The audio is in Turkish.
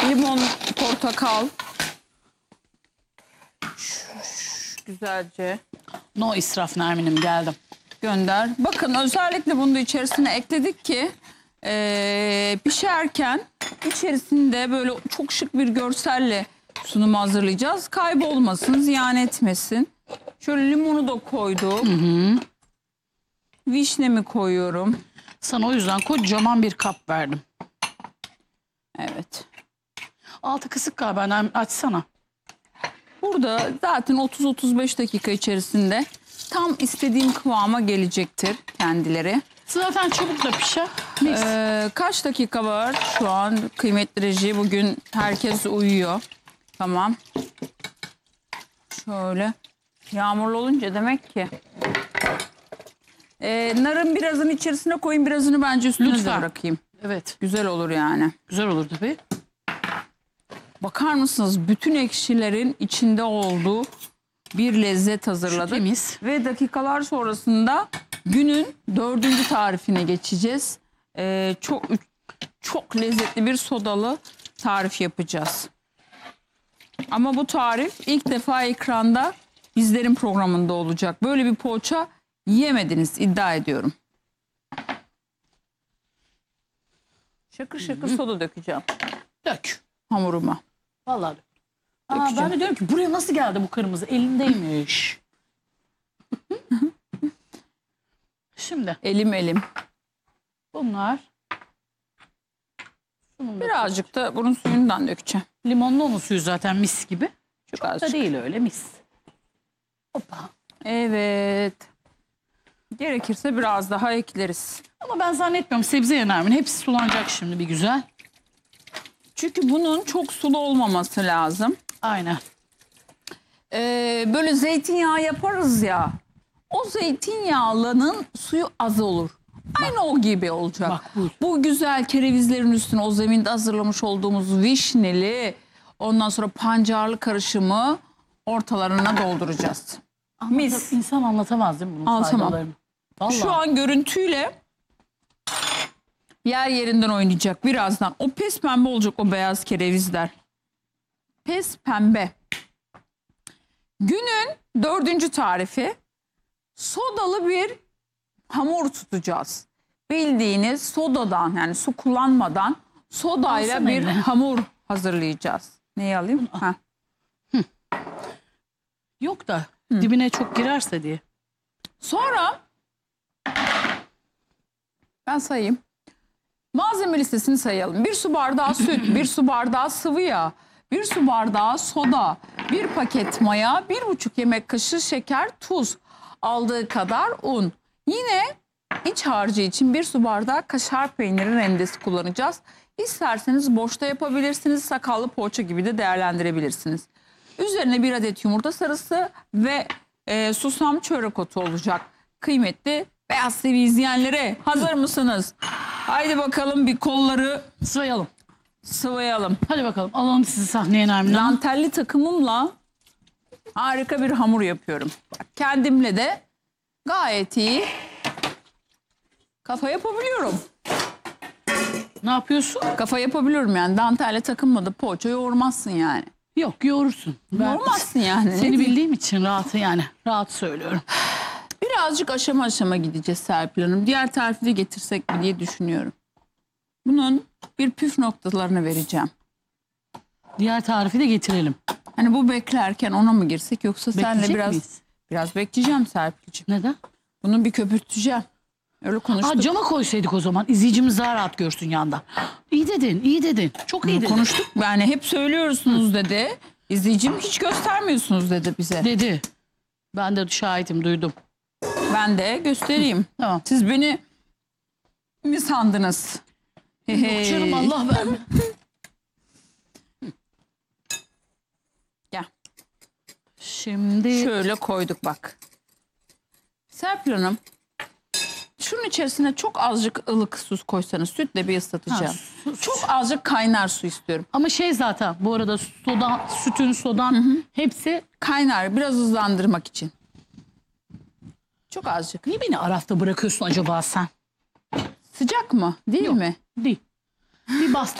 limon, portakal. Güzelce No israf Nermin'im, geldim. gönder. Bakın özellikle bunu da içerisine ekledik ki pişerken içerisinde böyle çok şık bir görselle sunumu hazırlayacağız. Kaybolmasın, ziyan etmesin. Şöyle limonu da koydum. Vişnemi koyuyorum. Sana o yüzden kocaman bir kap verdim. Evet. Altı kısık galiba Nermin, açsana. Burada zaten 30-35 dakika içerisinde tam istediğim kıvama gelecektir kendileri. Zaten çabuk da pişer. Mis. Kaç dakika var şu an kıymetli reji? Bugün herkes uyuyor. Tamam. Şöyle. Yağmurlu olunca demek ki. Narın birazını içerisine koyun, birazını bence üstüne de Lütfen. bırakayım. Evet. Güzel olur yani. Güzel olur tabii. Bakar mısınız? Bütün ekşilerin içinde olduğu bir lezzet hazırladık. Temiz. Ve dakikalar sonrasında günün 4. tarifine geçeceğiz. Çok lezzetli bir sodalı tarif yapacağız. Ama bu tarif ilk defa ekranda bizlerin programında olacak. Böyle bir poğaça yemediniz iddia ediyorum. Şakır şakır soda dökeceğim Dök. hamuruma. Vallahi dök. Ben de diyorum ki buraya nasıl geldi bu kırmızı? Elindeymiş. Şimdi Elim. bunlar Birazcık da bunun suyundan dökeceğim. limonlu onun suyu zaten mis gibi. Çok Da azıcık. değil öyle mis. Hoppa. Evet. Gerekirse biraz daha ekleriz. Ama ben zannetmiyorum sebze Nermin. Hepsi sulanacak şimdi bir güzel. Çünkü bunun çok sulu olmaması lazım. Aynen. Böyle zeytinyağı yaparız ya. O zeytinyağlının suyu az olur. Aynı o gibi olacak. Bak bu. Bu güzel kerevizlerin üstüne o zeminde hazırlamış olduğumuz vişneli, ondan sonra pancarlı karışımı ortalarına dolduracağız. Mis. İnsan anlatamaz değil mi bunun Anlatamam. faydalarını? Vallahi. Şu an görüntüyle yer yerinden oynayacak birazdan. O pes pembe olacak o beyaz kerevizler. Pes pembe. Günün 4. tarifi sodalı bir hamur tutacağız. Bildiğiniz sodadan, yani su kullanmadan sodayla Alsana bir eline. hamur hazırlayacağız. Neyi alayım? Ha. Yok da dibine çok girerse diye. Sonra ben sayayım. Malzeme listesini sayalım. 1 su bardağı süt, 1 su bardağı sıvı yağ, 1 su bardağı soda, 1 paket maya, 1,5 yemek kaşığı şeker, tuz, aldığı kadar un. Yine iç harcı için 1 su bardağı kaşar peyniri rendesi kullanacağız. İsterseniz boşta yapabilirsiniz, sakallı poğaça gibi de değerlendirebilirsiniz. Üzerine 1 adet yumurta sarısı ve susam çörek otu olacak. Kıymetli Beyaz TV izleyenlere hazır mısınız? Haydi bakalım bir kolları Sıvayalım. sıvayalım. Hadi bakalım alalım sizi sahneye Nermin Hanım. Dantelli takımımla harika bir hamur yapıyorum. Bak, kendimle de gayet iyi kafa yapabiliyorum. Ne yapıyorsun? Kafa yapabiliyorum yani. Dantelli takımla da poğaça yoğurmazsın yani. Yok yoğurursun. Ben Yoğurmazsın yani. seni bildiğim için rahat yani. Rahat söylüyorum. Birazcık aşama aşama gideceğiz Serpil Hanım. Diğer tarifi de getirsek mi diye düşünüyorum. Bunun bir püf noktalarını vereceğim. Diğer tarifi de getirelim. Hani bu beklerken ona mı girsek yoksa senle Bekleyecek biraz bekleyeceğim Serpil'ciğim. Neden? Bunu bir köpürteceğim. Öyle konuştuk. Cama koysaydık o zaman. İzleyicimiz daha rahat görsün yanda. İyi dedin, iyi dedin. Çok iyi dedin. Konuştuk. Yani hep söylüyorsunuz dedi. İzleyicim hiç göstermiyorsunuz dedi bize. Dedi. Ben de şahitim, duydum. Ben de göstereyim. Tamam. Siz beni mi sandınız? Yok canım Allah verme. Gel. Şimdi Şöyle koyduk bak. Serpil Hanım, şunun içerisine çok azıcık ılık su koysanız, sütle bir ıslatacağım. Çok azıcık kaynar su istiyorum. ama zaten bu arada soda, sütün, sodan hepsi. Kaynar, biraz hızlandırmak için. Çok azıcık. Niye beni arafta bırakıyorsun acaba sen? Sıcak mı? Değil mi? Değil. Bir bastı.